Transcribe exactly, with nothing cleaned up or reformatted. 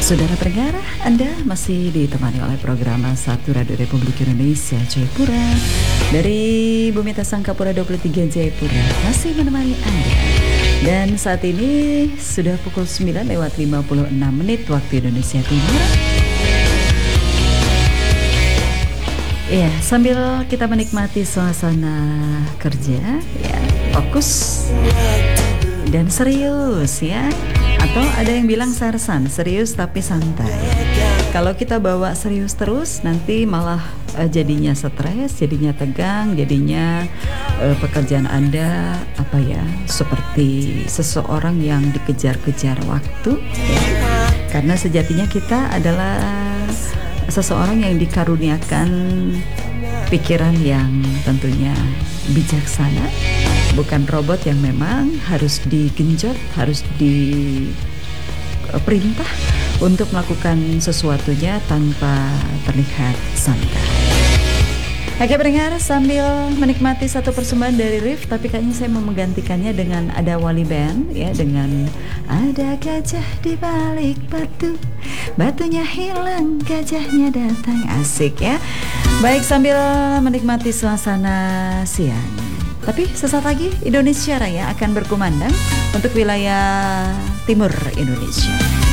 Saudara pendengar, Anda masih ditemani oleh program satu Radio Republik Indonesia Jayapura dari Bumi Sangkapura dua puluh tiga Jayapura masih menemani Anda. Dan saat ini sudah pukul sembilan lewat lima puluh enam menit waktu Indonesia Timur. Ya, sambil kita menikmati suasana kerja, ya, fokus dan serius ya. Atau ada yang bilang sersan, serius tapi santai. Kalau kita bawa serius terus, nanti malah uh, jadinya stres, jadinya tegang, jadinya uh, pekerjaan Anda apa ya, seperti seseorang yang dikejar-kejar waktu. Ya. Karena sejatinya kita adalah seseorang yang dikaruniakan pikiran yang tentunya bijaksana, bukan robot yang memang harus digenjot, harus diperintah untuk melakukan sesuatunya tanpa terlihat santai. Oke pendengar, sambil menikmati satu persembahan dari Rif, tapi kayaknya saya mau menggantikannya dengan ada Wali Band ya, dengan ada gajah di balik batu, batunya hilang, gajahnya datang. Asik ya. Baik, sambil menikmati suasana siang. Tapi sesaat lagi Indonesia Raya akan berkumandang untuk wilayah timur Indonesia.